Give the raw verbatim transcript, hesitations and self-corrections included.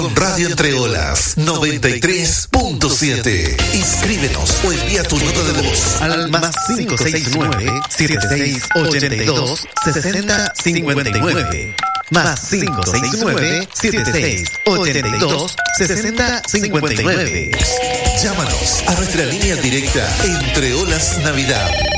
con Radio Entre Olas noventa y tres punto siete. Inscríbenos o envía tu nota de voz al más cinco seis nueve, siete seis ocho dos, seis cero cinco nueve. Más cinco seis nueve, siete seis ocho dos, seis cero cinco nueve. Llámanos a nuestra línea directa Entre Olas Navidad